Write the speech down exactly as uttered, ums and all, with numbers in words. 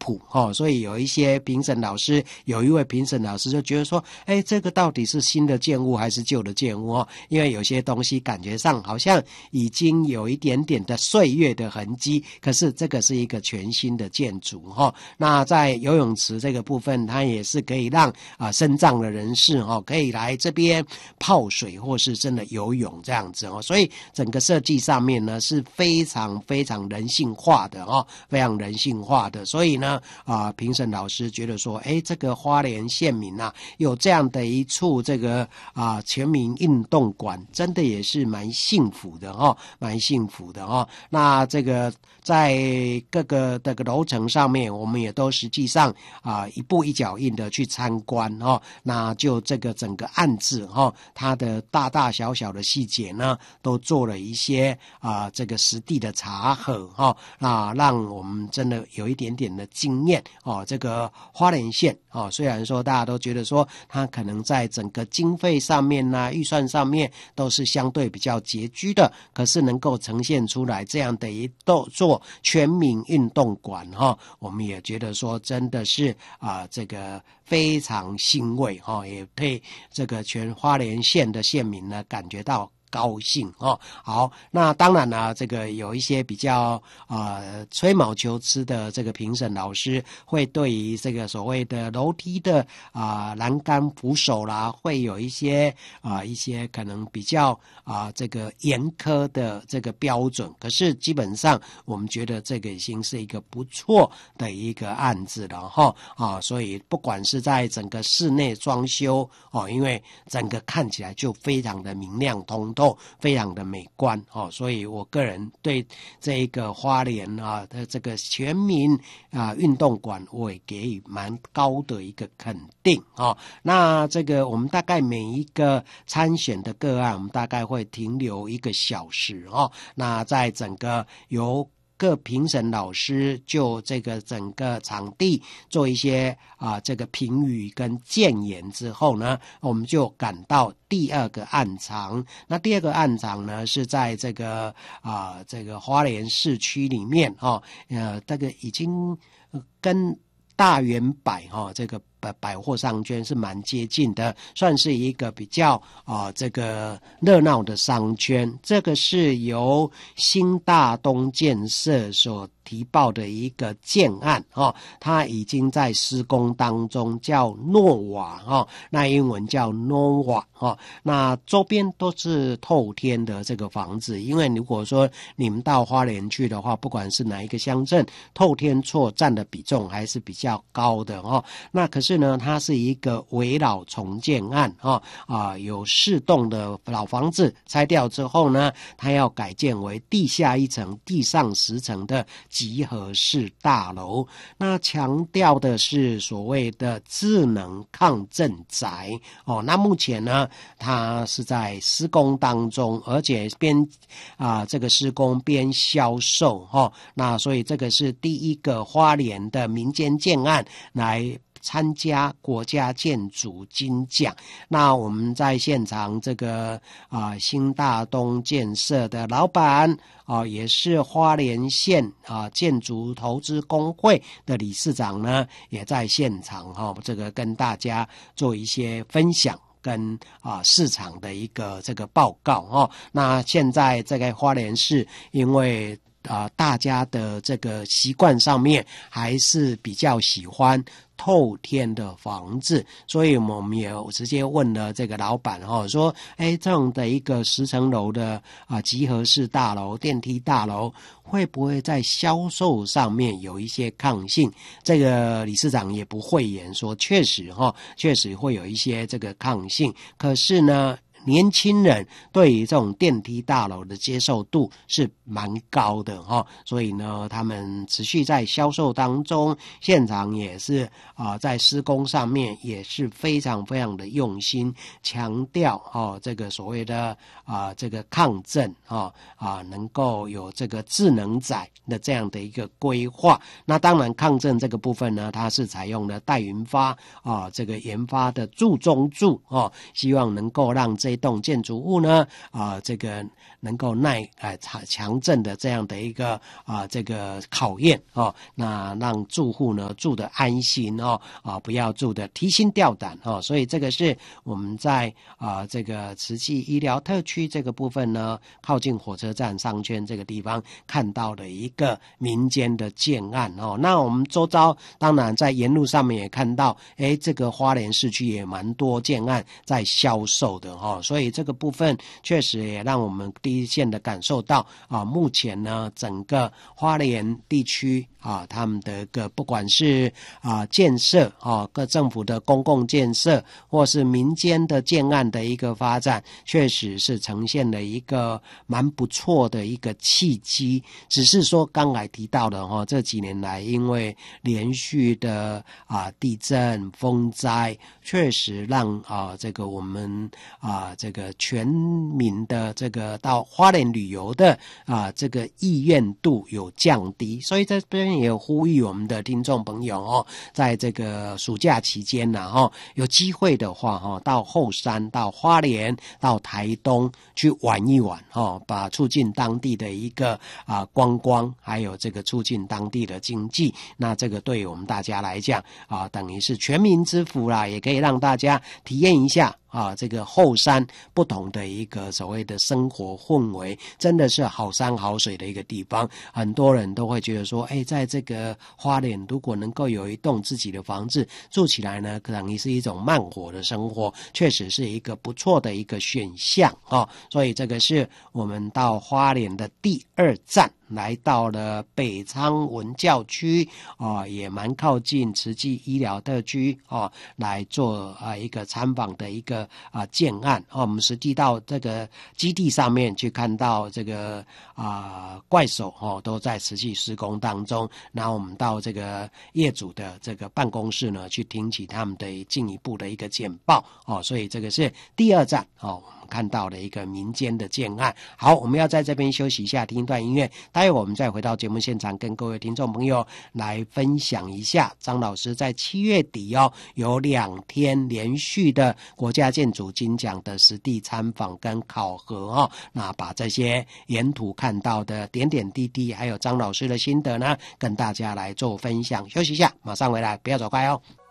谱哦，所以有一些评审老师，有一位评审老师就觉得说，哎，这个到底是新的建物还是旧的建物哦？因为有些东西感觉上好像已经有一点点的岁月的痕迹，可是这个是一个全新的建筑哦。那在游泳池这个部分，它也是可以让啊身障的人士哦可以来这边泡水或是真的游泳这样子哦，所以整个设计上面呢是非常非常人性化的哦，非常人性化的，所以呢啊评审老师觉得说，哎，这个花莲县民啊有这样的一处这个啊全民运动馆，真的也是蛮幸福的哦，蛮幸福的哦。那这个在各个这个楼层上面，我们也都实际上啊一步一脚印的去参观哦，那就这个整个案子哦，它的大大小小的细节呢，都做了一些啊这个实地的查核哈、哦，啊让我们真的有一点点的经验哦。这个花莲县哦，虽然说大家都觉得说它可能在整个经费上面呢、啊、预算上面都是相对比较拮据的，可是能够呈现出来这样的一座全民运动馆哈、哦，我们也觉得说真的是啊这个非常欣慰哈、哦，也对这个全花莲县的县民呢感觉到高兴哦。好，那当然呢，这个有一些比较呃吹毛求疵的这个评审老师，会对于这个所谓的楼梯的啊、呃、栏杆扶手啦，会有一些啊、呃、一些可能比较啊、呃、这个严苛的这个标准。可是基本上，我们觉得这个已经是一个不错的一个案子了哈啊，所以不管是在整个室内装修哦，因为整个看起来就非常的明亮通透，非常的美观哦，所以我个人对这一个花莲啊的这个全民啊运动馆，我也给予蛮高的一个肯定哦。那这个我们大概每一个参选的个案，我们大概会停留一个小时哦。那在整个由各评审老师就这个整个场地做一些啊这个评语跟建言之后呢，我们就赶到第二个案场。那第二个案场呢是在这个啊这个花莲市区里面哦，呃这个已经跟大圆百哈、哦、这个百百货商圈是蛮接近的，算是一个比较啊、呃、这个热闹的商圈。这个是由新大东建设所提报的一个建案哦，它已经在施工当中，叫诺瓦哦，那英文叫 Nova 哦，那周边都是透天的这个房子。因为如果说你们到花莲去的话，不管是哪一个乡镇，透天厝占的比重还是比较高的哦。那可是呢，它是一个围老重建案哦，啊，有四栋的老房子拆掉之后呢，它要改建为地下一层、地上十层的集合式大楼。那强调的是所谓的智能抗震宅哦。那目前呢，它是在施工当中，而且边啊这个施工边销售哦。那所以这个是第一个花莲的民间建案来参加国家建筑金奖。那我们在现场这个啊、呃、新大东建设的老板啊、呃，也是花莲县啊、呃、建筑投资公会的理事长呢，也在现场哈、哦，这个跟大家做一些分享跟啊市场的一个这个报告哦。那现在这个花莲市因为啊、呃、大家的这个习惯上面还是比较喜欢透天的房子，所以我们也直接问了这个老板哦，说，哎，这样的一个十层楼的啊集合式大楼、电梯大楼，会不会在销售上面有一些抗性？这个理事长也不讳言说，确实哈、哦，确实会有一些这个抗性。可是呢，年轻人对于这种电梯大楼的接受度是蛮高的哈、哦，所以呢，他们持续在销售当中，现场也是啊、呃，在施工上面也是非常非常的用心，强调哦这个所谓的啊、呃、这个抗震啊啊、呃、能够有这个智能载的这样的一个规划。那当然抗震这个部分呢，它是采用了代研发啊、呃、这个研发的铸中铸哦，希望能够让这这一栋建筑物呢，啊、呃，这个能够耐呃强强震的这样的一个啊、呃、这个考验哦，那让住户呢住得安心哦，啊不要住得提心吊胆哦，所以这个是我们在啊、呃、这个慈济医疗特区这个部分呢，靠近火车站商圈这个地方看到的一个民间的建案哦。那我们周遭当然在沿路上面也看到，哎，这个花莲市区也蛮多建案在销售的哦，所以这个部分确实也让我们第一线的感受到啊，目前呢整个花莲地区啊，他们的个不管是啊建设啊各政府的公共建设，或是民间的建案的一个发展，确实是呈现了一个蛮不错的一个契机。只是说刚才提到的哈，这几年来因为连续的啊地震风灾，确实让啊这个我们啊这个全民的这个到花莲旅游的啊这个意愿度有降低，所以在这边也有呼吁我们的听众朋友哦，在这个暑假期间呢哦，有机会的话哈，到后山、到花莲、到台东去玩一玩哦，把促进当地的一个啊观光，还有这个促进当地的经济，那这个对我们大家来讲啊，等于是全民之福啦，也可以让大家体验一下。啊，这个后山不同的一个所谓的生活氛围，真的是好山好水的一个地方。很多人都会觉得说，哎，在这个花莲，如果能够有一栋自己的房子住起来呢，可能是一种慢活的生活，确实是一个不错的一个选项啊。所以这个是我们到花莲的第二站。来到了北昌文教区啊、呃，也蛮靠近慈济医疗特区啊、呃，来做啊、呃、一个参访的一个啊、呃、建案啊、呃。我们实际到这个基地上面去看到这个啊、呃、怪手哦、呃，都在慈济施工当中。然后我们到这个业主的这个办公室呢，去听取他们的进一步的一个简报哦、呃。所以这个是第二站哦。看到的一个民间的建案。好，我们要在这边休息一下，听一段音乐，待会我们再回到节目现场，跟各位听众朋友来分享一下张老师在七月底哦有两天连续的国家建筑金奖的实地参访跟考核哦，那把这些沿途看到的点点滴滴，还有张老师的心得呢，跟大家来做分享。休息一下，马上回来，不要走开哦。